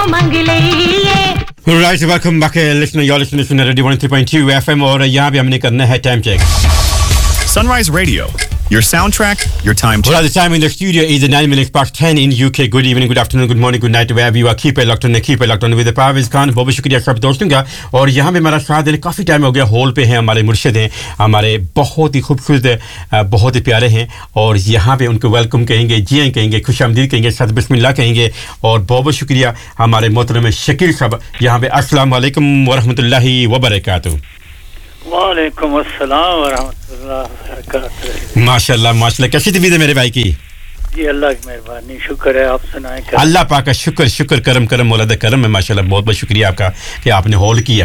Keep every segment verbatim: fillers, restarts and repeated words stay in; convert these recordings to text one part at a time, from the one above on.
Right, welcome back, listener. You're listening to Radio one oh three point two F M और यहाँ भी हमने करना है time check. Sunrise Radio, your soundtrack, your time check. Well, the time in the studio is nine minutes past ten in U K. Good evening, good afternoon, good morning, good night, wherever you are. Keep it locked on, keep it locked on with the Parvez Khan. बहुत शुक्रिया सब दोस्तों का. और यहाँ पे हमारा साथ देने काफ़ी टाइम हो गया. हॉल पे हैं हमारे मुर्शिद हैं, हमारे बहुत ही खूबसूरत, बहुत ही प्यारे हैं. और यहाँ पे उनको वेलकम कहेंगे, जी आएं कहेंगे, खुशामदीद कहेंगे, साथ बिस्मिल्लाह कहेंगे. और बहुत बहुत शुक्रिया हमारे मोहतरम शकील साहब यहाँ पे. अस्सलाम वालेकुम व रहमतुल्लाहि व बरकातहू. वालेकुम अस्सलाम व रहमतुल्लाहि व बरकातहू. माशाल्लाह माशाल्लाह. कैसी तबीयत है मेरे भाई की? जी अल्लाह की मेहरबानी, शुक्र है. आप सुनाएं. अल्लाह पाक का शुक्र शुक्र करम करम मौलाद करम है. माशाल्लाह बहुत बहुत शुक्रिया आपका कि आपने हॉल किया.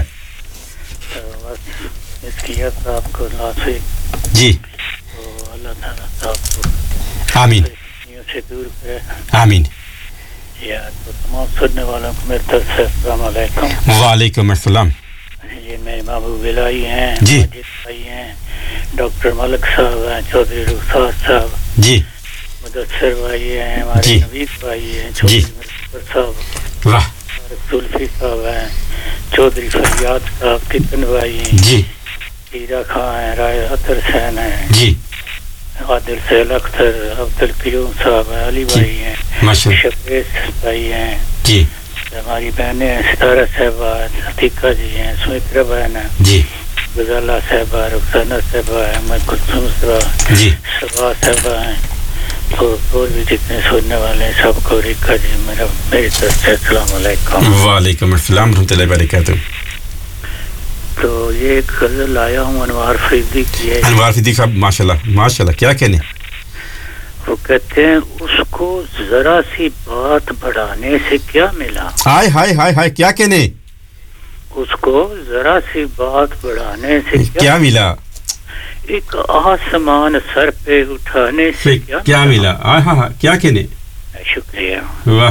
बस इसकी याद आपको नाफिक जी तो अल्लाह ताला आपको आमीन से दूर करे. आमीन. या तो तमाम सुनने वालों को मेरी तरफ से अस्सलाम वालेकुम. वालेकुम अस्सलाम. ये मेरे महबूब बिलाई हैं, जी माजिद भाई हैं, डॉक्टर मलिक साहब हैं, चौधरी रुखसार साहब जी, मुदस्सिर भाई हैं, हमारे नवीद भाई हैं, चौधरी मुदस्सिर साहब, वाह, सुल्फी साहब हैं, चौधरी फरियाद साहब, कितन भाई हैं जी, हीरा खां हैं, राय अतर सैन हैं जी, आदिल सैल अख्तर, अब्दुल कयूम साहब हैं, अली भाई हैं, शबीर भाई हैं जी, हमारी बहनें हैं, सितारा साहबा, अतीका जी हैं, सुमित्रा बहन है जी, गुजाला साहबा, रुखसाना साहबा है, मैं कुलसुम साहबा जी, शबा साहबा हैं. तो और भी जितने सुनने वाले हैं सबको रिका जी मेरा मेरी तरफ से अस्सलाम वालेकुम. वालेकुम अस्सलाम रहमतुल्लाहि व बरकातहू. तो ये एक गजल आया हूँ अनवार फरीदी की है. अनवार फरीदी साहब माशाल्लाह माशाल्लाह. क्या कहने? वो कहते हैं उसको जरा सी बात बढ़ाने से क्या मिला. हाय हाय हाय हाय. क्या कहने? उसको जरा सी बात बढ़ाने से क्या, क्या मिला? एक आसमान सर पे उठाने से क्या, क्या मिला? हाँ हाँ हाँ. क्या कहने? शुक्रिया. वाह.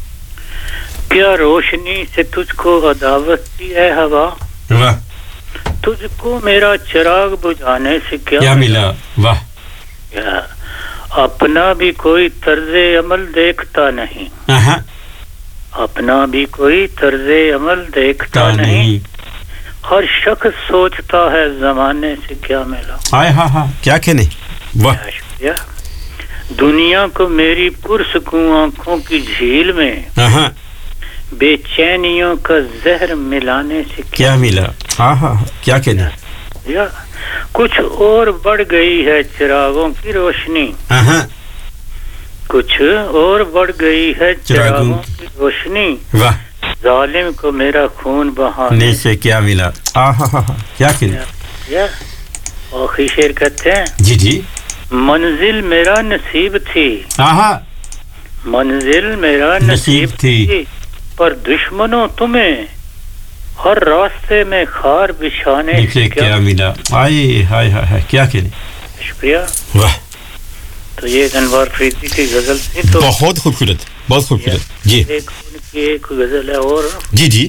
क्या रोशनी से तुझको अदावत दी है हवा. वाह. तुझको मेरा चिराग बुझाने से क्या, क्या मिला? वाह. क्या अपना भी कोई तर्ज़े अमल देखता नहीं. हाँ. अपना भी कोई तर्ज़े अमल देखता नहीं. नहीं हर शख्स सोचता है ज़माने से क्या मिला. हाय हाँ हाँ. क्या कहने? वाह. शुक्रिया. दुनिया को मेरी पुरसकूं आंखों की झील में हाँ बेचैनियों का जहर मिलाने से क्या, क्या मिला. हाँ हाँ. क्या कहने? या कुछ और बढ़ गई है चिरागों की रोशनी. हाँ. कुछ और बढ़ गई है चिरागों की रोशनी. वाह. जालिम को मेरा खून बहाने से क्या मिला. हाँ हाँ हाँ. क्या कहने? या आखिरी शेर कहते हैं. जी जी. मंजिल मेरा नसीब थी. हाँ. मंजिल मेरा नसीब थी पर दुश्मनों तुम्हें हर रास्ते में खार बिछाने से क्या, क्या मिला. हाय हाय हाय. क्या कहने? शुक्रिया. वाह. तो ये अनवार फरीदी की गजल थी. तो बहुत खूबसूरत बहुत खूबसूरत. जी एक उनकी एक गजल है और. जी जी.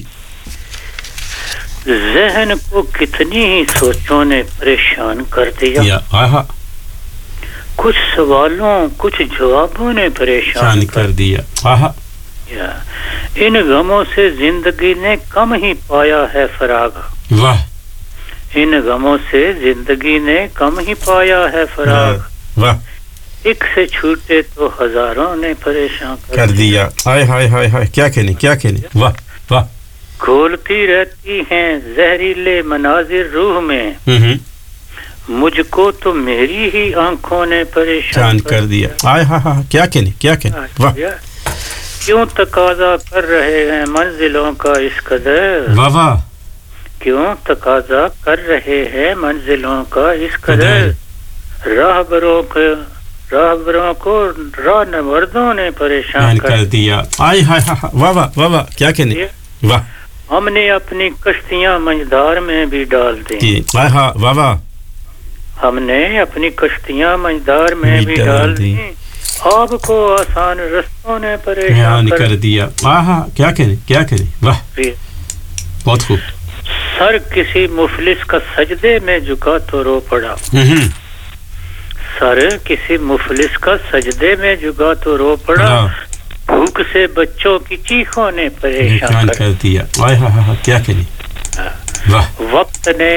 ज़हन को कितनी ही सोचों ने परेशान कर दिया. हाँ. कुछ सवालों कुछ जवाबों ने परेशान कर दिया. हाँ. या इन गमों से जिंदगी ने कम ही पाया है फराग. वाह. इन गमों से जिंदगी ने कम ही पाया है फराग. वाह. एक से छूटे तो हजारों ने परेशान कर, कर दिया. हाय हाय हाय हाय. क्या कहने? क्या कहने? वाह वाह. घोलती रहती हैं जहरीले मनाजिर रूह में. मुझको तो मेरी ही आंखों ने परेशान कर, कर दिया. हाय हाय हाय. क्या कहने? क्या कहने? वाह. क्यों तकाजा कर रहे हैं मंजिलों का इस कदर. वाह वाह. क्यों तकाजा कर रहे हैं मंजिलों का इस कदर. राहबरों को राहबरों को राहनवर्दों ने परेशान कर, कर दिया. हाय हाय हाय. वाह वाह वाह वाह. क्या कहने? वाह. हमने अपनी कश्तियां मंझधार में भी डाल दी. हाय हाय. वाह वाह. हमने अपनी कश्तियां मंझधार में भी डाल दी. आपको आसान रस्तों ने परेशान कर, कर दिया. हाँ. क्या कहने? क्या कहने? वाह. बहुत खूब. सर किसी मुफलिस का सजदे में झुका तो रो पड़ा. सर किसी मुफलिस का सजदे में झुका तो रो पड़ा. भूख से बच्चों की चीखों ने परेशान कर दिया आय हाय हाय क्या करें वाह वक्त ने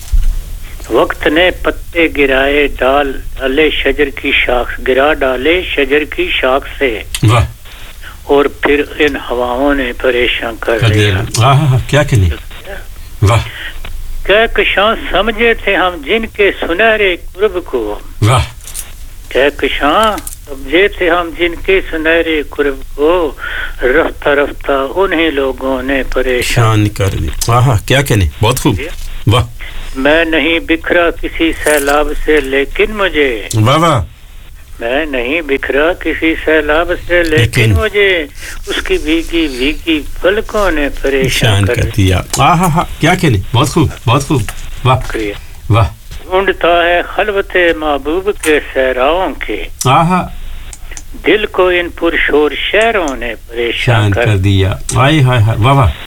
वक्त ने पत्ते गिराए डाल डाले शजर की शाख गिरा डाले शजर की शाख से वाह और फिर इन हवाओं ने परेशान कर दिया वाह हां क्या करें वाह क्या कशां समझे थे हम जिनके सुनहरे कुर्ब को वाह क्या कशां समझे थे हम जिनके सुनहरे कुर्ब को रफ्ता रफ्ता उन्हीं लोगों ने परेशान कर दिया वाह क्या करें बहुत खूब वाह मैं नहीं बिखरा किसी सैलाब से लेकिन मुझे वाह वाह मैं नहीं बिखरा किसी सैलाब से लेकिन मुझे उसकी भीगी भीगी पलकों ने परेशान कर दिया आहा हा क्या कहने बहुत खूब बहुत खूब वाह वाह ढूंढता है खलवते महबूब के सहराओं के आहा दिल को इन पुरशोर शहरों ने परेशान कर, कर दिया हाय हाय हाय वाह वाह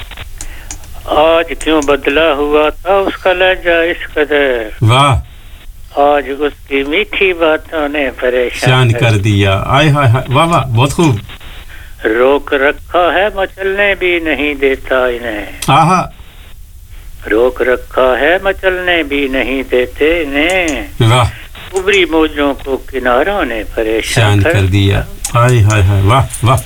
आज क्यों बदला हुआ था उसका लहजा इस कदर वाह आज उसकी मीठी बातों ने परेशान कर दिया आय हाय हाय वाह वाह बहुत खूब रोक रखा है मचलने भी नहीं देता इन्हें आहा रोक रखा है मचलने भी नहीं देते इन्हें वाह उबरी मौजों को किनारों ने परेशान कर, कर दिया हाय हाय हाय वाह वाह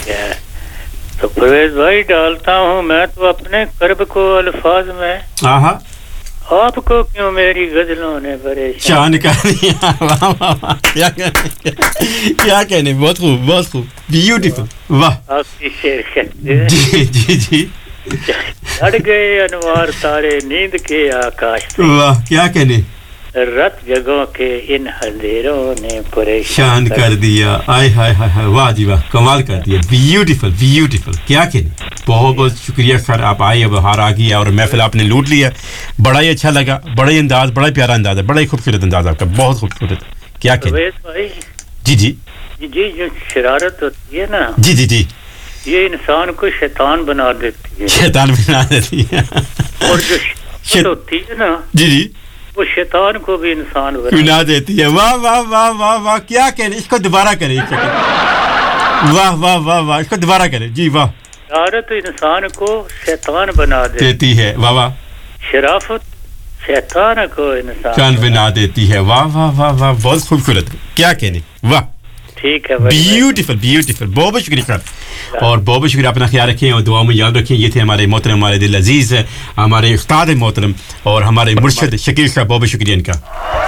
तो परवेज भाई डालता हूँ मैं तो अपने कर्ब को अल्फाज में आहा आपको क्यों मेरी गजलों ने परेशान कर दिया वाह वाह वाह क्या कहने क्या कहने बहुत खूब बहुत खूब ब्यूटीफुल वाह आपकी शेर कहते हैं जी जी जी चढ़ गए अनवार तारे नींद के आकाश वाह क्या कहने रत जगहों के इन अंधेरों ने परेशान कर दिया आय हाय हाय हाय वाह जी वाह कमाल कर दिया ब्यूटीफुल ब्यूटीफुल क्या कहने बहुत बहुत शुक्रिया सर आप आए अब हार आ गई और महफिल आपने लूट लिया बड़ा ही अच्छा लगा बड़ा ही अंदाज बड़ा ही प्यारा अंदाज है बड़ा ही खूबसूरत अंदाज आपका बहुत खूबसूरत क्या कहने जी जी जी जो शरारत होती है ना जी जी जी ये इंसान को शैतान बना देती है शैतान बना देती है और जो शैतान होती है ना जी जी वो शैतान को भी इंसान बना देती है वाह वाह वाह वाह वाह क्या कहने इसको दोबारा करें एक सेकंड वाह वाह वाह वाह इसको दोबारा करें जी वाह शरारत इंसान को शैतान बना देती है वाह वाह शराफत शैतान को इंसान बना देती है वाह वाह वाह वाह बहुत खूबसूरत क्या कहने वाह ठीक है ब्यूटीफुल ब्यूटीफुल बहुत बहुत शुक्रिया और बहुत बहुत शुक्रिया अपना ख्याल रखें और दुआ में याद रखें ये थे हमारे मोहतरम हमारे दिल अजीज है हमारे उस्ताद मोहतरम और हमारे मुर्शिद शकील साहब बहुत बहुत शुक्रिया इनका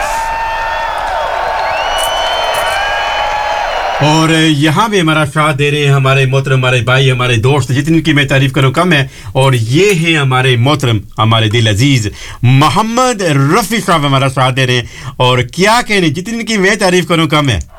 और यहाँ भी हमारा साथ दे रहे हैं हमारे मोहतरम हमारे भाई हमारे दोस्त जितनी की मैं तारीफ करूँ कम है और ये हैं हमारे मोहतरम हमारे दिल अजीज मोहम्मद रफी साहब हमारा साथ दे रहे हैं और क्या कहने जितनी की मैं तारीफ करूँ कम है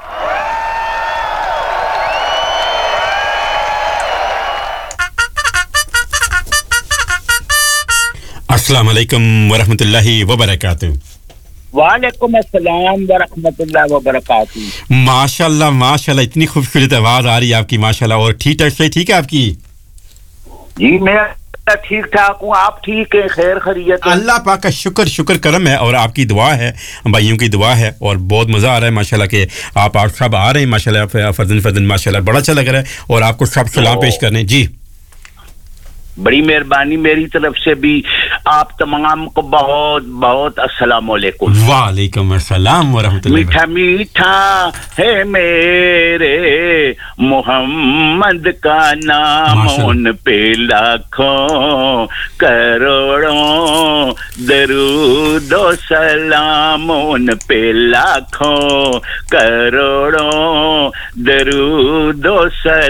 अस्सलाम वालेकुम व रहमतुल्लाहि व बरकातहू वालेकुम अस्सलाम व रहमतुल्लाहि व बरकातहू माशाल्लाह माशाल्लाह इतनी खूबसूरत आवाज आ रही है आपकी माशाल्लाह और ठीक ठाक से ठीक है आपकी जी मैं ठीक ठाक हूँ आप ठीक है खैर खैरियत अल्लाह पाक का शुक्र शुक्र करम है और आपकी दुआ है भाइयों की दुआ है और बहुत मजा आ रहा है माशाल्लाह के आप आप सब आ रहे हैं माशाल्लाह फर्जन फर्जन माशाल्लाह बड़ा अच्छा लग रहा है और आपको सब सलाम पेश करने जी बड़ी मेहरबानी मेरी तरफ से भी आप तमाम को बहुत बहुत अस्सलाम वालेकुम वालेकुम अस्सलाम व रहमतुल्लाह मीठा मीठा है मेरे मोहम्मद का नाम उन पे लाखों करोड़ों दरूद व सलाम उन पे लाखों करोड़ों दरूद व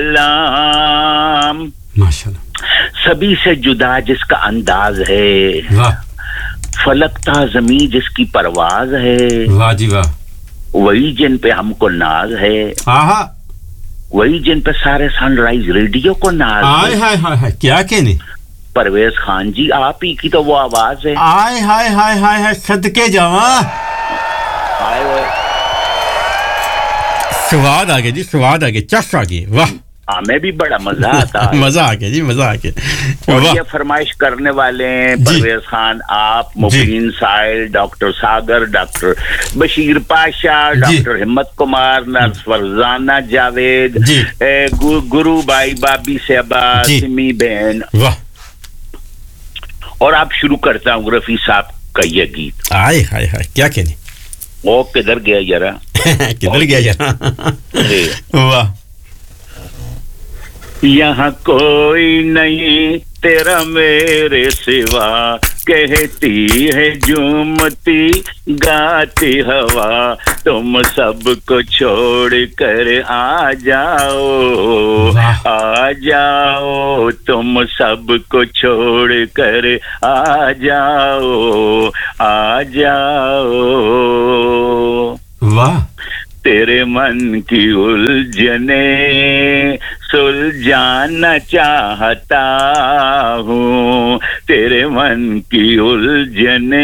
सलाम माशाल्लाह सभी से जुदा जिसका अंदाज है वाह फलकता ज़मीं जिसकी परवाज है वाह जी वाह वही जिन पे हमको नाज है आहा वही जिन पे सारे सनराइज रेडियो को नाज हाय हाय हाय हाय क्या कहने परवेज खान जी आप ही की तो वो आवाज है हाय हाय हाय हाय हाय सदके जावा हाय स्वाद आ गया जी स्वाद आ गया चस आ गया वाह हमें भी बड़ा मजा आता है मजा आ गया जी मजा आ गया और ये फरमाइश करने वाले हैं परवेज खान आप मुबीन साहिल डॉक्टर सागर डॉक्टर बशीर पाशा डॉक्टर हिम्मत कुमार नर्स फरजाना जावेद गु, गुरु भाई बाबी सेबा सिमी बहन वाह और आप शुरू करता हूँ रफी साहब का ये गीत आए हाय हाय क्या कहने वो किधर गया जरा किधर गया जरा वाह यहाँ कोई नहीं तेरा मेरे सिवा कहती है झूमती गाती हवा तुम सबको छोड़ कर आ जाओ आ जाओ तुम सबको छोड़ कर आ जाओ आ जाओ वाह तेरे मन की उलझने सुलझाना चाहता हूँ तेरे मन की उलझने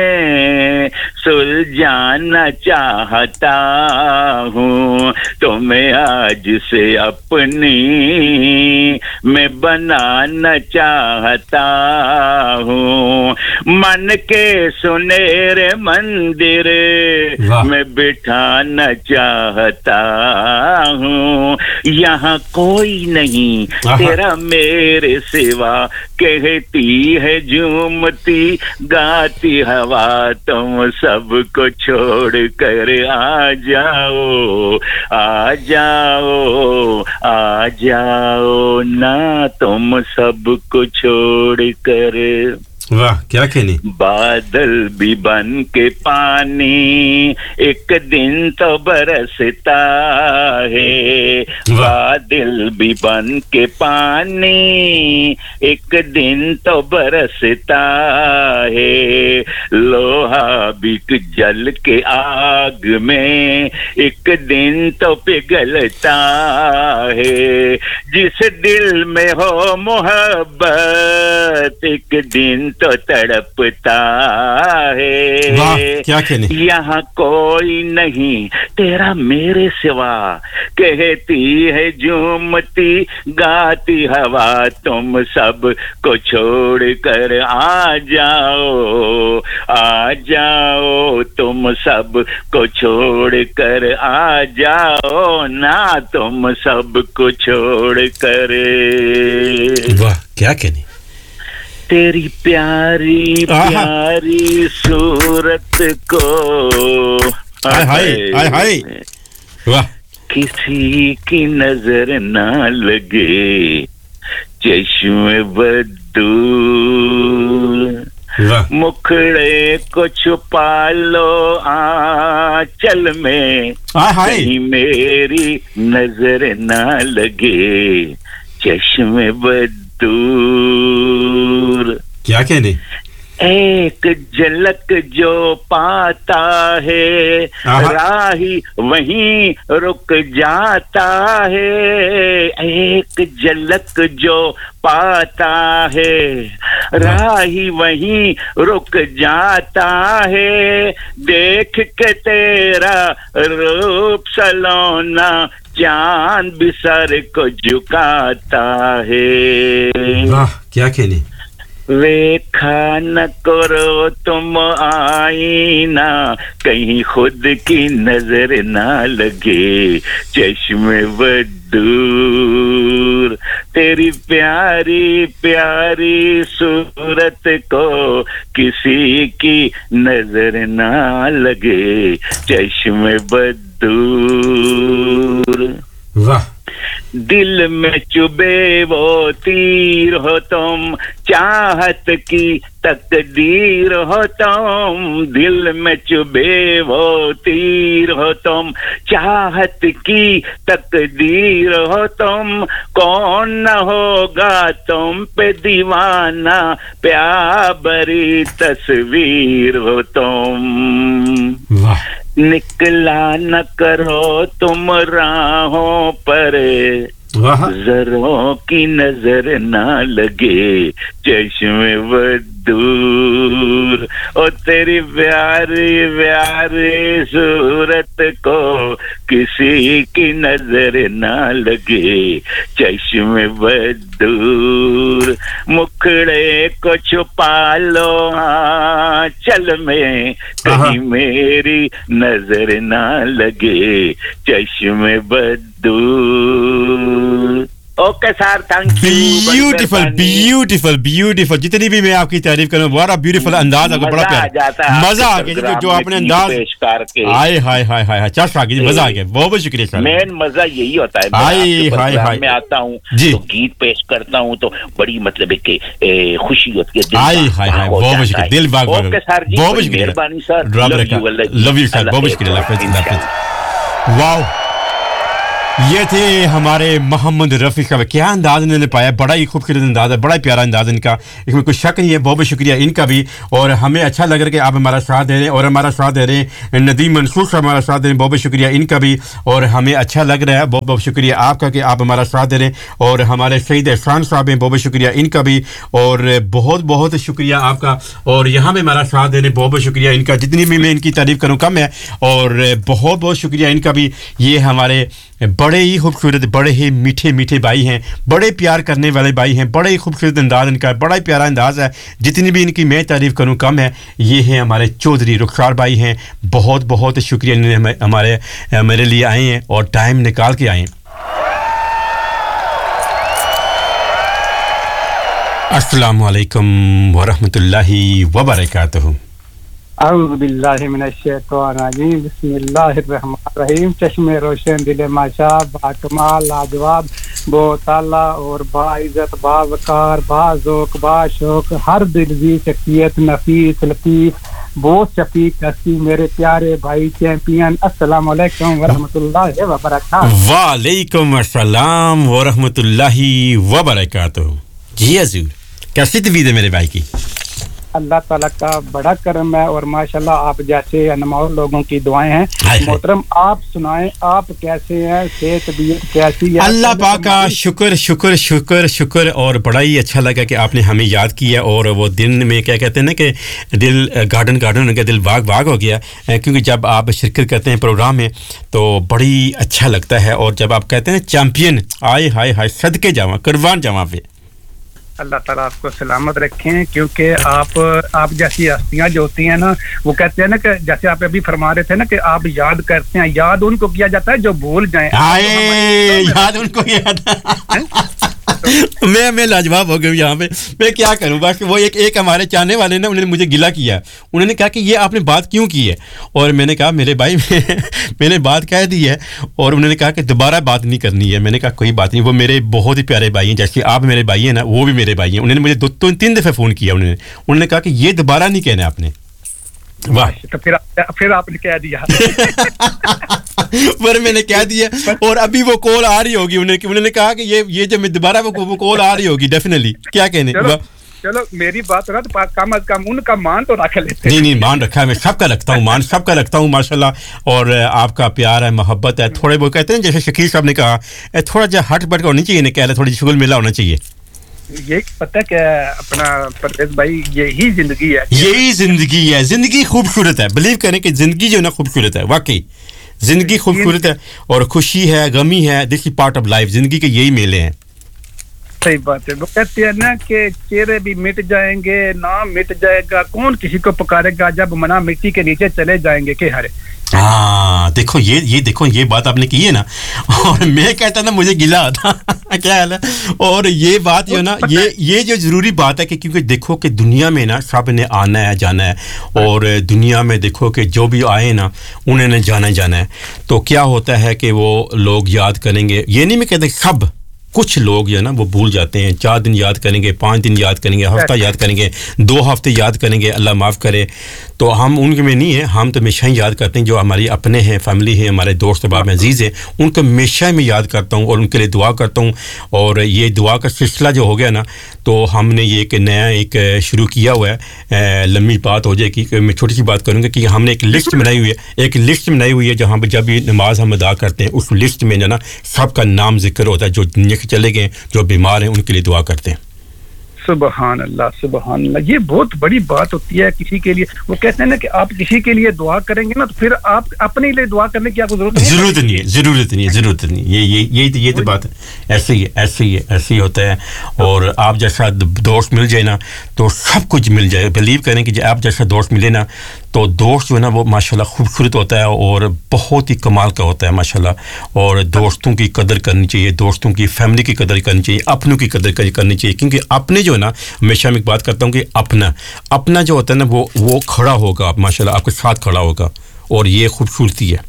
सुलझाना चाहता हूँ तो मैं आज से अपनी मैं बनाना चाहता हूँ मन के सुनहरे मंदिर में बिठाना चाहता हूँ यहाँ कोई नहीं तेरा मेरे सिवा कहती है झूमती गाती हवा तुम सबको छोड़ कर आ जाओ आ जाओ आ जाओ ना तुम सबको छोड़ कर वाह क्या कहनी बादल भी बन के पानी एक दिन तो बरसता है बादल भी बन के पानी एक दिन तो बरसता है लोहा भी जल के आग में एक दिन तो पिघलता है जिस दिल में हो मोहब्बत एक दिन तो तड़पता है वाह क्या कहने यहाँ कोई नहीं तेरा मेरे सिवा कहती है झूमती गाती हवा तुम सब को छोड़ कर आ जाओ आ जाओ तुम सब को छोड़ कर आ जाओ ना तुम सब को छोड़ कर वाह क्या कहने तेरी प्यारी प्यारी सूरत को हाय हाय हाय हाय वाह किसी की नजर ना लगे चश्मे बदू मुखड़े को छुपा लो आंचल में कहीं मेरी नजर ना लगे चश्मे बदू दूर क्या कहने एक झलक जो पाता है राही वहीं रुक जाता है एक झलक जो पाता है राही वहीं रुक जाता है देख के तेरा रूप सलोना चांद भी सर को झुकाता है वाह क्या कहने देखा न करो तुम आईना कहीं खुद की नजर ना लगे चश्मे बदूर तेरी प्यारी प्यारी सूरत को किसी की नजर ना लगे चश्मे बदूर वाह दिल में चुभे वो तीर हो तुम चाहत की तकदीर हो तुम दिल में चुभे वो तीर हो तुम चाहत की तकदीर हो तुम कौन न होगा तुम पे दीवाना प्यार भरी तस्वीर हो तुम वाह निकला न करो तुम राहों पर जरों की नजर ना लगे चश्मे दूर ओ तेरी प्यारी प्यारी सूरत को किसी की नजर ना लगे चश्मे बदूर मुखड़े को छुपा लो हाँ चल में कहीं मेरी नजर ना लगे चश्मे बदूर okay sir thank you beautiful beautiful beautiful जितनी भी मैं आपकी तारीफ करूं बड़ा ब्यूटीफुल अंदाज आपका बड़ा प्यारा मजा आ गया जो जो आपने अंदाज पेश करके हाय हाय हाय हाय चश आ गई मजा आ गया बहुत बहुत शुक्रिया सर मेन मजा यही होता है हाय हाय हाय मैं आता हूं तो गीत पेश करता हूं तो बड़ी मतलब एक खुशी होती है हाय हाय हाय बहुत बहुत शुक्रिया दिल बाग ओके सर जी बहुत शुक्रिया मेहरबानी सर लव यू सर बहुत शुक्रिया वाओ ये थे हमारे मोहम्मद रफ़ी साहब क्या अंदाज इन्होंने पाया बड़ा ही खूबसूरत अंदाज है बड़ा ही प्यारा अंदाज इनका इसमें कुछ शक नहीं है बहुत बहुत शुक्रिया इनका भी और हमें अच्छा लग रहा है कि आप हमारा साथ दे रहे हैं और हमारा साथ दे रहे हैं नदीम मंसूर साहब हमारा साथ दे रहे हैं बहुत बहुत शुक्रिया इनका भी और हमें अच्छा लग रहा है बहुत बहुत शुक्रिया आपका कि आप हमारा साथ दे रहे हैं और हमारे सईद एहसान साहब हैं बहुत बहुत शुक्रिया इनका भी और बहुत बहुत शुक्रिया आपका और यहाँ में हमारा साथ दे रहे हैं बहुत बहुत शुक्रिया इनका जितनी भी मैं इनकी तारीफ़ करूँ कम है और बहुत बहुत शुक्रिया इनका भी ये हमारे बड़े ही खूबसूरत बड़े ही मीठे मीठे भाई हैं बड़े प्यार करने वाले भाई हैं बड़े ही खूबसूरत अंदाज इनका बड़ा ही प्यारा अंदाज है जितनी भी इनकी मैं तारीफ़ करूं कम है ये हैं हमारे चौधरी रुखसार भाई हैं बहुत बहुत शुक्रिया इन्होंने हमारे मेरे लिए आए हैं और टाइम निकाल के आए हैं अस्सलाम वालेकुम व रहमतुल्लाहि व बरकातहू अऊज़ु बिल्लाहि मिनश शैतानिर रजीम बिस्मिल्लाहिर रहमानिर रहीम चश्मे रोशन दिल माशा बाकमाल लाजवाब बहुत आला और बाइज्जत बावकार बाज़ोक बाशौक हर दिलजी शख्सियत नफीस लतीफ बहुत शफीक हस्ती मेरे प्यारे भाई चैंपियन अस्सलाम वालेकुम व रहमतुल्लाहि व बरकातहू वालेकुम अस्सलाम व रहमतुल्लाहि व बरकातहू जी हजूर कैसी तबीयत है मेरे भाई की अल्लाह ताला का बड़ा करम है और माशाल्लाह आप जैसे अनमोल लोगों की दुआएं हैं मोहतरम आप सुनाएं आप कैसे हैं सेहत तबीयत कैसी है अल्लाह पाक का शुक्र शुक्र शुक्र शुक्र और बड़ा ही अच्छा लगा कि आपने हमें याद किया और वो दिन में क्या कहते हैं ना कि दिल गार्डन गार्डन हो गया दिल बाग बाग हो गया क्योंकि जब आप शिरकत करते हैं प्रोग्राम में तो बड़ी अच्छा लगता है और जब आप कहते हैं चैंपियन आए हाय हाय सदके जावा कुर्बान जावा पे अल्लाह ताला आपको सलामत रखें क्योंकि आप आप जैसी हस्तियां जो होती हैं ना वो कहते हैं ना कि जैसे आप अभी फरमा रहे थे ना कि आप याद करते हैं याद उनको किया जाता है जो भूल जाएं आए याद उनको याद मैं मैं लाजवाब हो गया यहाँ पे मैं क्या करूँ बस वो एक एक हमारे चाहने वाले ने उन्होंने मुझे गिला किया उन्होंने कहा कि ये आपने बात क्यों की है और मैंने कहा मेरे भाई मैंने बात कह दी है और उन्होंने कहा कि दोबारा बात नहीं करनी है मैंने कहा कोई बात नहीं वो मेरे बहुत ही प्यारे भाई हैं जैसे आप मेरे भाई हैं ना वो भी मेरे भाई हैं उन्होंने मुझे दो तो तीन दफ़े फ़ोन किया उन्होंने उन्होंने कहा कि ये दोबारा नहीं कहना आपने वाह तो फिर फिर आपने कह दिया पर मैंने कह दिया और अभी वो कॉल आ रही होगी उन्होंने उन्होंने कहा कि ये ये जब दोबारा वो, वो कॉल आ रही होगी डेफिनेटली क्या कहने चलो, चलो मेरी बात ना तो कम अज कम उनका मान तो रख लेते नहीं नहीं मान रखा है मैं सबका रखता हूँ मान सबका रखता हूँ माशाल्लाह और आपका प्यार है मोहब्बत है थोड़े वो कहते हैं जैसे शकील साहब ने कहा थोड़ा जा हट बट होनी चाहिए ना कह रहे थोड़ी शुगल मिला होना चाहिए ये पता क्या अपना परवेज भाई यही जिंदगी है यही जिंदगी है जिंदगी खूबसूरत है बिलीव करें कि जिंदगी जो है ना खूबसूरत है वाकई जिंदगी खूबसूरत है और खुशी है गमी है this is part of life जिंदगी के यही मेले हैं सही बात है वो कहते हैं ना कि चेहरे भी मिट जाएंगे नाम मिट जाएगा कौन किसी को पुकारेगा जब मना मिट्टी के नीचे चले जाएंगे के हरे हाँ देखो ये ये देखो ये बात आपने की है ना और मैं कहता ना मुझे गिला था क्या हाल है और ये बात जो ना ये ये जो ज़रूरी बात है कि क्योंकि देखो कि दुनिया में ना सब ने आना है जाना है और दुनिया में देखो कि जो भी आए ना उन्होंने जाना जाना है तो क्या होता है कि वो लोग याद करेंगे ये नहीं मैं कहता सब कुछ लोग जो है ना वो भूल जाते हैं चार दिन याद करेंगे पाँच दिन याद करेंगे हफ्ता याद करेंगे दो हफ्ते याद करेंगे अल्लाह माफ़ करे तो हम उनके में नहीं है हम तो हमेशा ही याद करते हैं जो हमारी अपने हैं फैमिली हैं हमारे दोस्त अहबाब अजीज़ हैं उनको हमेशा मैं याद करता हूँ और उनके लिए दुआ करता हूँ और ये दुआ का सिलसिला जो हो गया ना तो हमने ये एक नया एक शुरू किया हुआ है लंबी बात हो जाएगी मैं छोटी सी बात करूँगा कि हमने एक लिस्ट बनाई हुई है एक लिस्ट बनाई हुई है जहाँ पर जब ये नमाज हम अदा करते हैं उस लिस्ट में जो ना सबका नाम जिक्र होता है जो दुनिया के चले गए जो बीमार हैं उनके लिए दुआ करते हैं सुबहान अल्लाह सुबहान अल्लाह ये बहुत बड़ी बात होती है किसी के लिए वो कहते हैं ना कि आप किसी के लिए दुआ करेंगे ना तो फिर आप अपने लिए दुआ करने की आपको जरूरत नहीं जरूरत नहीं है जरूरत नहीं है जरूरत नहीं ये ये ये ये तो बात है ऐसे ही ऐसे ही ऐसे ही होता है और आप जैसा दोस्त मिल जाए ना तो सब कुछ मिल जाए बिलीव करें कि आप जैसा दोस्त मिले ना तो दोस्त जो है ना वो माशाल्लाह खूबसूरत होता है और बहुत ही कमाल का होता है माशाल्लाह और दोस्तों की कदर करनी चाहिए दोस्तों की फैमिली की कदर करनी चाहिए अपनों की कदर करनी चाहिए क्योंकि अपने जो है ना हमेशा मैं एक बात करता हूं कि अपना अपना जो होता है ना वो वो खड़ा होगा आप माशाल्लाह आपके साथ खड़ा होगा और ये खूबसूरती है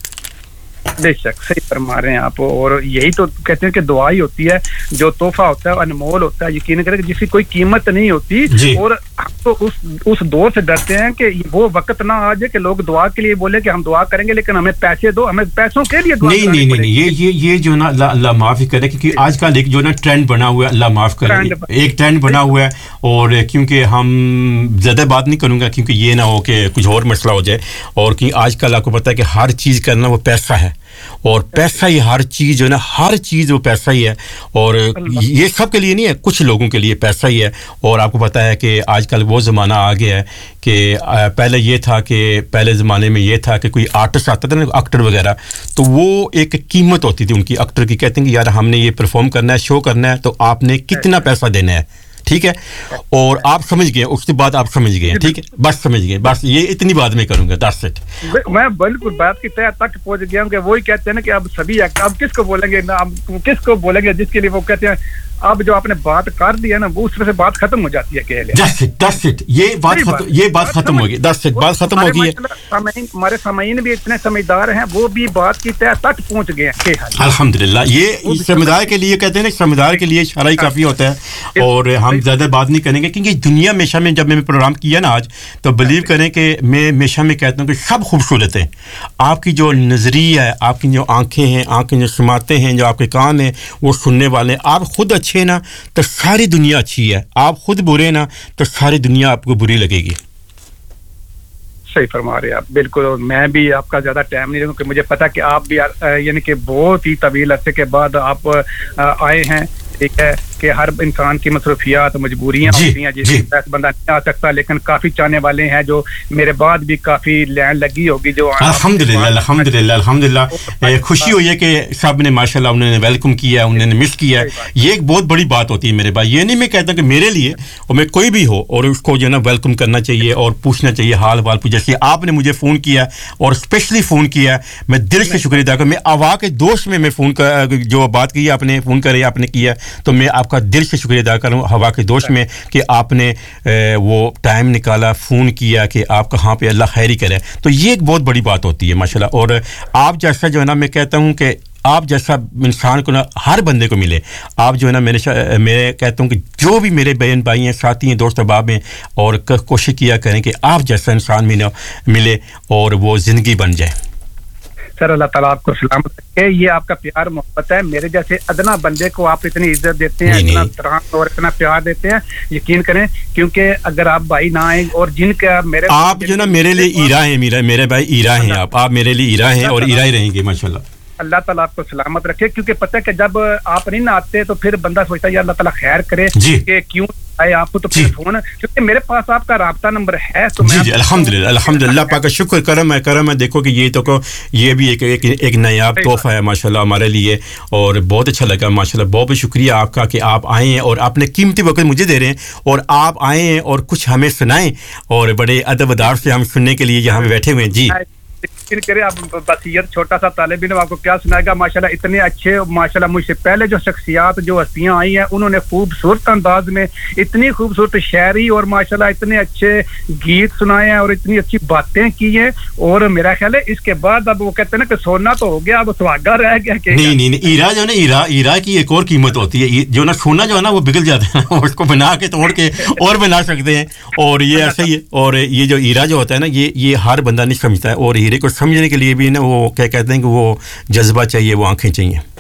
बेशक सही फरमा रहे हैं आप और यही तो कहते हैं कि दुआ ही होती है जो तोहफा होता है अनमोल होता है यकीन करें कि जिसकी कोई कीमत नहीं होती और हम तो उस उस दौर से डरते हैं कि वो वक्त ना आ जाए कि लोग दुआ के लिए बोले कि हम दुआ करेंगे लेकिन हमें पैसे दो हमें पैसों के लिए दुआ नहीं नहीं नहीं ये ये ये जो ना अल्लाह माफ ही करे क्योंकि आजकल एक जो ना ट्रेंड बना हुआ है अल्लाह माफ करे एक ट्रेंड बना हुआ है और क्योंकि हम ज्यादा बात नहीं करूंगा क्योंकि ये ना हो कि कुछ और मसला हो जाए और कि आजकल आपको पता है कि हर चीज करना वो पैसा है और पैसा ही हर चीज जो है ना हर चीज वो पैसा ही है और ये सब के लिए नहीं है कुछ लोगों के लिए पैसा ही है और आपको पता है कि आजकल वो ज़माना आ गया है कि पहले ये था कि पहले ज़माने में ये था कि कोई आर्टिस्ट आता था ना एक्टर वगैरह तो वो एक कीमत होती थी उनकी एक्टर की कहते हैं कि यार हमने ये परफॉर्म करना है शो करना है तो आपने कितना पैसा देना है ठीक है और आप समझ गए उसके बाद आप समझ गए ठीक है बस समझ गए बस ये इतनी बात मैं करूंगा दैट्स इट मैं बिल्कुल बात की तह तक पहुंच गया हूं कि वही कहते हैं ना कि अब सभी अब किसको बोलेंगे ना अब किसको बोलेंगे जिसके लिए वो कहते हैं अब जो आपने बात कर दी है ना वो उसमें से बात खत्म हो जाती है कहले दैट्स इट दैट्स इट ये बात खत्म ये बात खत्म होगी दैट्स इट बात खत्म होगी है हमारे सामीन भी इतने समझदार हैं वो भी बात की तह तक पहुंच गए हैं अल्हम्दुलिल्लाह ये समझदार के लिए कहते हैं ना समझदार के लिए इशारा ही काफी होता है और हम ज्यादा बात नहीं करेंगे क्योंकि दुनिया हमेशा में जब मैंने प्रोग्राम किया ना आज तो बिलीव करें कि मैं हमेशा में कहता हूं कि सब खूबसूरत हैं आपकी जो नजरिया है आपकी जो आंखें हैं आंखें जो सुनाते हैं जो आपके कान हैं वो सुनने वाले आप खुद अच्छे ना तो सारी दुनिया अच्छी है आप खुद बुरे ना तो सारी दुनिया आपको बुरी लगेगी सही फरमा रहे हैं आप बिल्कुल और मैं भी आपका ज्यादा टाइम नहीं लूंगा कि मुझे पता कि आप भी यानी कि बहुत ही तवील अरसे के बाद आप आए हैं ठीक है कि हर इंसान की मसरूफियात मजबूरियां होती हैं जिससे पैसा बंदा नहीं आ सकता लेकिन काफी चाहने वाले हैं जो मेरे बाद भी काफी लाइन लगी होगी जो अल्हम्दुलिल्लाह अल्हम्दुलिल्लाह अल्हम्दुलिल्लाह खुशी हुई है कि सब ने माशाल्लाह उन्होंने वेलकम किया उन्होंने मिस किया ये एक बहुत बड़ी बात होती है मेरे भाई ये नहीं मैं कहता कि मेरे लिए और मैं कोई भी हो और उसको जो है ना वेलकम करना चाहिए और पूछना चाहिए हाल वाल पूछ जैसे आपने मुझे फोन किया और स्पेशली फोन किया मैं दिल से शुक्रिया अदा करूं मैं आवा के दोस्त में मैं फोन कर जो बात की आपने फोन करे आपने किया तो मैं आपका दिल से शुक्रिया अदा करूं हवा के दोस्त में कि आपने वो टाइम निकाला फ़ोन किया कि आप कहाँ पे अल्लाह खैरी करे तो ये एक बहुत बड़ी बात होती है माशाल्लाह और आप जैसा जो है ना मैं कहता हूं कि आप जैसा इंसान को ना हर बंदे को मिले आप जो है ना मेरे मैं कहता हूं कि जो भी मेरे बहन भाई हैं साथी हैं दोस्त अहबाब हैं और कोशिश किया करें कि आप जैसा इंसान मिले मिले और वो ज़िंदगी बन जाए सर अल्लाह ताला आपको सलामत रखे ये आपका प्यार मोहब्बत है मेरे जैसे अदना बंदे को आप इतनी इज्जत देते हैं इतना तरह और इतना प्यार देते हैं यकीन करें क्योंकि अगर आप भाई ना आए और जिनका मेरे आप जो ना मेरे लिए ईरा हैं मेरा मेरे भाई ईरा हैं आप आप मेरे लिए ईरा हैं और ईरा ही रहेंगे माशाल्लाह अल्लाह ताला आपको सलामत रखे क्योंकि पता है कि जब आप नहीं ना आते तो फिर बंदा सोचता है अल्लाह ताला खैर करे कि क्यों आए आपको तो फिर फोन क्योंकि मेरे पास आपका राब्ता नंबर है तो जी जी अल्हम्दुलिल्लाह अल्हम्दुलिल्लाह पाक का शुक्र करम है करम है देखो कि ये तो को ये भी एक एक, एक नायाब तोहफा है माशाल्लाह हमारे लिए और बहुत अच्छा लगा माशाल्लाह बहुत बहुत शुक्रिया आपका कि आप आए हैं और आपने कीमती वक्त मुझे दे रहे हैं और आप आए हैं और कुछ हमें सुनाएं और बड़े अदब अदाब से हम सुनने के लिए यहाँ पे बैठे हुए हैं जी यकीन करें आप बसीयत छोटा सा तालिब इल्म आपको क्या सुनाएगा माशाल्लाह इतने अच्छे माशाल्लाह मुझसे पहले जो शख्सियात जो हस्तियां आई हैं उन्होंने खूबसूरत अंदाज में इतनी खूबसूरत शायरी और माशाल्लाह इतने अच्छे गीत सुनाए हैं और इतनी अच्छी बातें की हैं और मेरा ख्याल है इसके बाद अब वो कहते हैं ना कि सोना तो हो गया अब सुहागा रह गया कि नहीं नहीं नहीं हीरा जो ना हीरा हीरा की एक और कीमत होती है जो ना सोना जो है ना वो पिघल जाता है उसको बना के तोड़ के और बना सकते हैं और ये ऐसा ही है और ये जो हीरा जो होता है ना ये ये हर बंदा नहीं समझता है और हीरे को समझने के लिए भी ना वो क्या कहते हैं कि वो जज्बा चाहिए वो आंखें चाहिए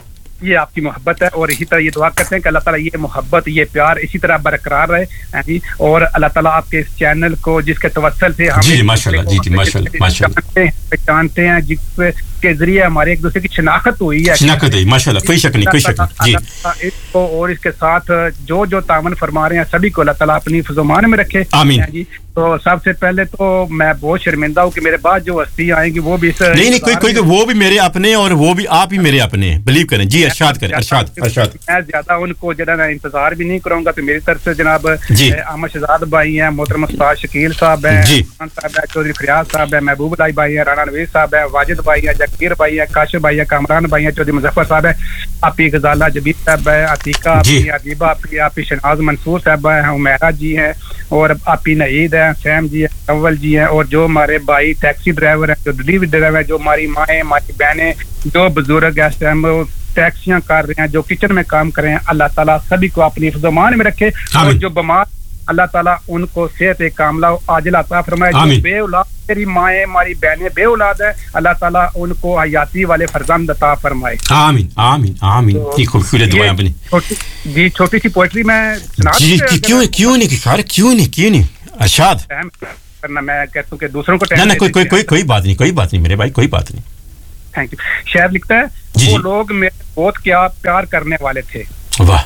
یہ آپ کی محبت ہے اور اسی طرح یہ دعا کرتے ہیں کہ اللہ تعالیٰ یہ محبت یہ پیار اسی طرح برقرار رہے جی اور اللہ تعالیٰ آپ کے اس چینل کو جس کے توسل سے ہم جی ماشاءاللہ جی جی ماشاءاللہ ماشاءاللہ پہچانتے ہیں جس کے ذریعے ہمارے ایک دوسرے کی شناخت ہوئی ہے شناخت ہے ماشاءاللہ کوئی شک نہیں کوئی شک نہیں جی اس کو اور اس کے ساتھ جو جو تعاون فرما رہے ہیں سبھی کو اللہ تعالیٰ اپنی حفظ و امان میں رکھے آمین جی تو سب سے پہلے تو میں بہت شرمندہ ہوں کہ میرے بعد جو ہستی آئیں گی وہ بھی نہیں نہیں کوئی کوئی وہ بھی میرے اپنے اور وہ بھی آپ ہی میرے اپنے ہیں بلیو کریں جی ارشاد کریں ارشاد ارشاد میں زیادہ ان کو جو ہے انتظار بھی نہیں کروں گا تو میری طرف سے جناب احمد شہزاد بھائی ہیں محترم استاد شکیل صاحب ہیں خان صاحب ہیں چودھری فریاض صاحب ہیں محبوب اللہ بھائی ہیں رانا نوید صاحب ہیں واجد بھائی ہیں جگیر بھائی ہیں کاشف بھائی ہیں کامران بھائی ہیں چودھری مظفر صاحب ہیں آپی غزالہ جبیر صاحب ہیں عتیقہ آپی ادیبہ آپی آپی شناز منصور صاحب ہیں عمیرہ جی ہیں اور آپی نعید ہیں سیم جی ہیں اول جی ہیں اور جو ہمارے بھائی ٹیکسی ڈرائیور ہیں جو ڈلیوری ڈرائیور ہیں جو ہماری مائیں ہماری بہنیں جو بزرگ اس ٹائم ٹیکسیاں کر رہے ہیں جو کچن میں کام کر رہے ہیں اللہ تعالیٰ سبھی کو اپنی حفظ و امان میں رکھے اور جو بیمار اللہ تعالیٰ ان کو صحت کاملہ عاجلہ عطا فرمائے جو بے اولاد میری مائیں ہماری بہنیں بے اولاد ہیں اللہ تعالیٰ ان کو حیاتی والے فرزند عطا فرمائے آمین آمین آمین کی خوبصورت دعائیں اپنی جی چھوٹی سی پوئٹری میں سنا جی کیوں کیوں نہیں سارے کیوں نہیں کیوں نہیں ارشاد کرنا میں کہتا ہوں کہ دوسروں کو نہ نہ کوئی کوئی کوئی کوئی بات نہیں کوئی بات نہیں میرے بھائی کوئی بات نہیں تھینک یو شاعر لکھتا ہے وہ لوگ میرے بہت کیا پیار کرنے والے تھے واہ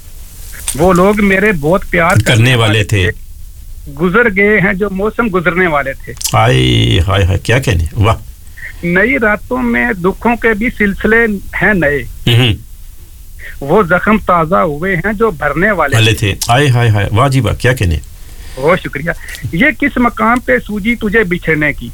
وہ لوگ میرے بہت پیار کرنے والے تھے گزر گئے ہیں جو موسم گزرنے والے تھے ہائے ہائے ہائے کیا کہنے واہ نئی راتوں میں دکھوں کے بھی سلسلے ہیں نئے وہ زخم تازہ ہوئے ہیں جو بھرنے والے تھے ہائے ہائے ہائے واہ جی واہ کیا کہنے بہت شکریہ یہ کس مقام پہ سوجی تجھے بچھڑنے کی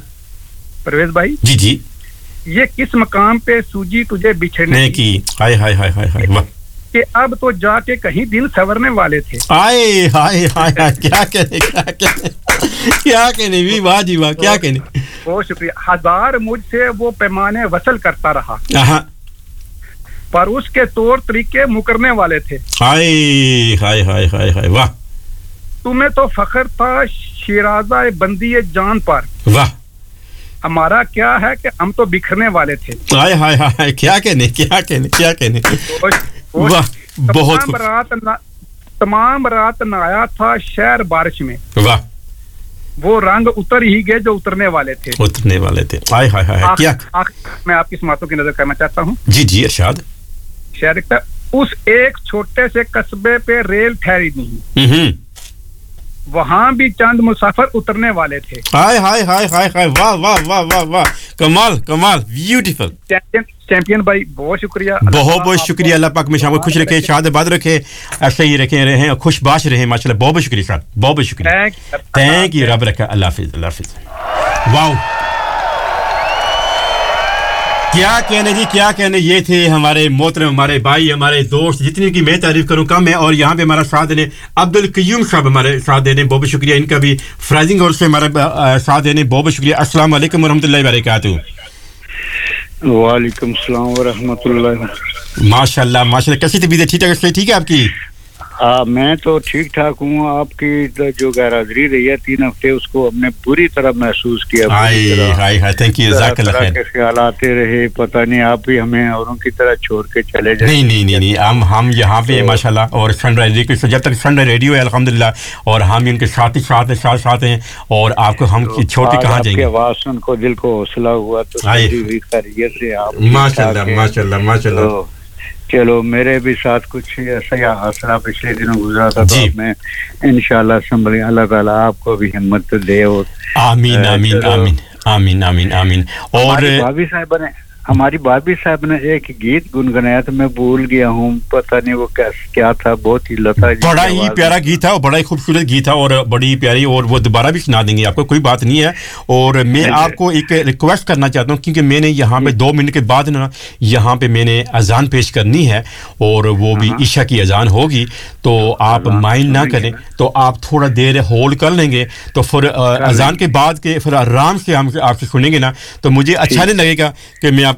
پرویز بھائی جی جی یہ کس مقام پہ سوجی تجھے بچھڑنے کی ہائے ہائے ہائے ہائے واہ کہ اب تو جا کے کہیں دل سنورنے والے تھے ہائے ہائے ہائے کیا کہنے کیا کہنے کیا کہنے بھی واہ جی واہ کیا کہنے بہت شکریہ ہزار مجھ سے وہ پیمانے وصل کرتا رہا پر اس کے طور طریقے مکرنے والے تھے ہائے ہائے ہائے ہائے ہائے واہ تمہیں تو فخر تھا شیرازہ بندی جان پر واہ ہمارا کیا ہے کہ ہم تو بکھرنے والے تھے ہائے ہائے ہائے کیا کہنے کیا کہنے کیا کہنے واہ بہت رات تمام رات نایا تھا شہر بارش میں واہ وہ رنگ اتر ہی گئے جو اترنے والے تھے اترنے والے تھے ہائے ہائے ہائے کیا میں آپ کی سماعتوں کی نظر کرنا چاہتا ہوں جی جی ارشاد شہر لکھتا ہے اس ایک چھوٹے سے قصبے پہ ریل ٹھہری نہیں وہاں بھی چند مسافر اترنے والے تھے ہائے ہائے ہائے ہائے ہائے واہ واہ واہ واہ واہ کمال کمال بیوٹیفل چیمپئن بھائی بہت شکریہ بہت بہت شکریہ اللہ پاک میں شام کو خوش رکھے شاد آباد رکھے ایسے ہی رکھے رہے خوش باش رہے ماشاءاللہ بہت بہت شکریہ صاحب بہت بہت شکریہ تھینک یو رب رکھا اللہ حافظ اللہ حافظ واو کیا کہنے جی کیا کہنے یہ تھے ہمارے محترم ہمارے بھائی ہمارے دوست جتنی کی میں تعریف کروں کم ہے اور یہاں پہ ہمارا ساتھ دینے عبد القیوم صاحب ہمارے ساتھ دینے بہت بہت شکریہ ان کا بھی فرائزنگ اور سے ہمارا ساتھ دینے بہت بہت شکریہ السلام علیکم ورحمۃ اللہ وبرکاتہ وعلیکم السلام ورحمۃ اللہ ماشاء اللہ ماشاء اللہ کیسی طبیعت ٹھیک ٹھاک ٹھیک ہے آپ کی آ, میں تو ٹھیک ٹھاک ہوں آپ کی جو غیر حاضری رہی ہے تین ہفتے اس کو ہم نے بری طرح محسوس کیا تھینک یو جزاک اللہ خیر کے خیال آتے رہے پتہ نہیں آپ بھی ہمیں اوروں کی طرح چھوڑ کے چلے جائیں نہیں نہیں نہیں نہیں ہم ہم یہاں پہ ماشاءاللہ اور سن رائز ریڈیو جب تک سن رائز ریڈیو ہے الحمدللہ اور ہم ان کے ساتھ ہی ساتھ ساتھ ساتھ ہیں اور آپ کو ہم چھوڑ کے کہاں جائیں گے آواز سن کو دل کو حوصلہ ہوا تو خیریت سے آپ ماشاءاللہ ماشاءاللہ ماشاءاللہ چلو میرے بھی ساتھ کچھ ایسا ہی حوصلہ پچھلے دنوں گزرا تھا تو میں انشاءاللہ سنبھلی اللہ تعالیٰ آپ کو بھی ہمت دے اور آمین آمین آمین آمین آمین آمین اور بھابھی صاحب نے ہماری بھابھی صاحب نے ایک گیت گنگنایا تھا میں بھول گیا ہوں پتہ نہیں وہ کیا تھا بہت ہی لتا بڑا ہی پیارا گیت تھا اور بڑا ہی خوبصورت گیت تھا اور بڑی پیاری اور وہ دوبارہ بھی سنا دیں گے آپ کو کوئی بات نہیں ہے اور میں آپ کو ایک ریکویسٹ کرنا چاہتا ہوں کیونکہ میں نے یہاں پہ دو منٹ کے بعد نا یہاں پہ میں نے اذان پیش کرنی ہے اور وہ بھی عشاء کی اذان ہوگی تو آپ مائنڈ نہ کریں تو آپ تھوڑا دیر ہولڈ کر لیں گے تو پھر اذان کے بعد کے پھر آرام سے ہم آپ سے سنیں گے نا تو مجھے اچھا نہیں لگے گا کہ میں آپ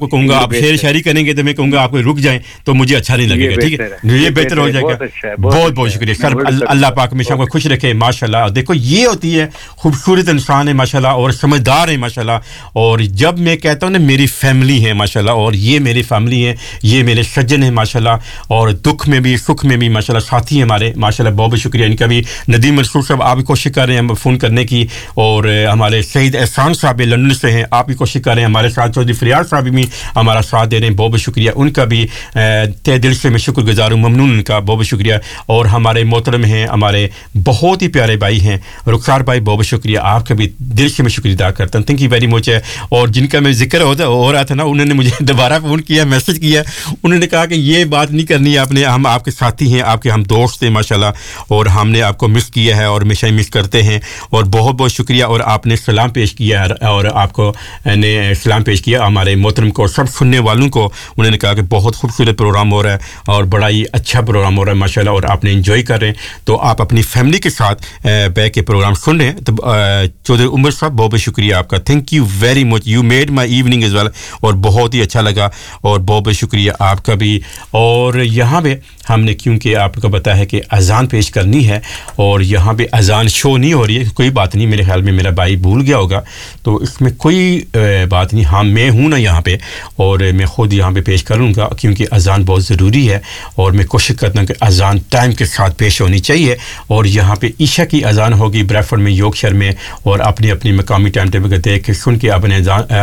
आपको कहूँगा आप शेर शायरी करेंगे तो मैं कहूँगा आपको रुक जाएं तो मुझे अच्छा नहीं लगेगा, ठीक है, ये बेहतर हो जाएगा। बहुत बहुत शुक्रिया सर, अल्लाह पाक हमेशा को खुश रखे माशाल्लाह। देखो ये होती है खूबसूरत इंसान है माशाल्लाह और समझदार है माशाल्लाह, और जब मैं कहता हूँ ना मेरी फैमिली है माशाल्लाह, और ये मेरी फैमिली है, ये मेरे सज्जन है माशाल्लाह, और दुख में भी सुख में भी माशाल्लाह साथी है हमारे माशाल्लाह। बहुत बहुत शुक्रिया इनका भी। नदीम मंसूर साहब आप भी कोशिश कर रहे हैं फ़ोन करने की, और हमारे सईद एहसान साहब लंदन से हैं, आप भी कोशिश कर रहे हैं, हमारे साथ चौधरी फरियाद साहब भी हमारा साथ दे रहे हैं, बहुत बहुत शुक्रिया उनका भी, तहे दिल से मैं शुक्रगुजार हूँ, ममनून उनका, बहुत बहुत शुक्रिया। और हमारे मोहतरम हैं, हमारे बहुत ही प्यारे भाई हैं रुखसार भाई, बहुत बहुत शुक्रिया, आपका भी दिल से मैं शुक्रिया अदा करता हूँ, थैंक यू वेरी मच। और जिनका मैं जिक्र होता हो रहा था ना, उन्होंने मुझे दोबारा फ़ोन किया, मैसेज किया, उन्होंने कहा कि ये बात नहीं करनी है आपने, हम आपके साथी हैं, आपके हम दोस्त हैं माशाल्लाह, और हमने आपको मिस किया है और हमेशा ही मिस करते हैं, और बहुत बहुत शुक्रिया। और आपने सलाम पेश किया और आपको ने सलाम पेश किया हमारे मोहतरम को और सब सुनने वालों को, उन्होंने कहा कि बहुत खूबसूरत प्रोग्राम हो रहा है और बड़ा ही अच्छा प्रोग्राम हो रहा है माशाल्लाह, और आपने एंजॉय कर रहे हैं, तो आप अपनी फैमिली के साथ बैठ के प्रोग्राम सुन रहे हैं। तो चौधरी उमर साहब बहुत बहुत शुक्रिया आपका, thank you very much, you made my evening as well, और बहुत ही अच्छा लगा, और बहुत बहुत शुक्रिया आपका भी। और यहाँ पे हमने क्योंकि आपको पता है कि अजान पेश करनी है, और यहाँ पे अजान शो नहीं हो रही है, कोई बात नहीं, मेरे ख्याल में मेरा भाई भूल गया होगा, तो इसमें कोई बात नहीं, हाँ मैं हूँ ना यहाँ पे, और मैं ख़ुद यहाँ पे पेश करूँगा क्योंकि अजान बहुत ज़रूरी है, और मैं कोशिश करता हूँ कि अजान टाइम के साथ पेश होनी चाहिए। और यहाँ पे ईशा की अजान होगी ब्रैफर्ड में, यॉर्कशायर में, और अपनी अपनी मकामी टाइम टेबल को देख के सुन के अपने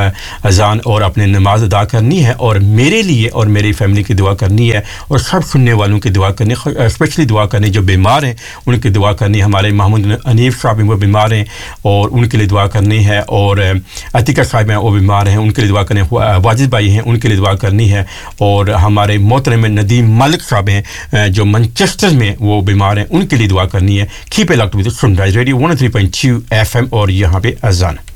अजान और अपने नमाज अदा करनी है, और मेरे लिए और मेरी फैमिली की दुआ करनी है, और सब सुनने वालों की दुआ करनी, स्पेशली दुआ करनी जो बीमार हैं उनकी दुआ करनी। हमारे महमूद अनीफ साहब वो बीमार हैं और उनके लिए दुआ करनी है, और अतिका साहब हैं वो बीमार हैं उनके लिए दुआ करनी है, वाजिद भाई हैं उनके लिए दुआ करनी है, और हमारे मोहतरम नदीम मलिक साहब हैं जो मैनचेस्टर में वो बीमार हैं उनके लिए दुआ करनी है। Keep it locked with sunrise radio one O three point two FM, और यहाँ पे अजान।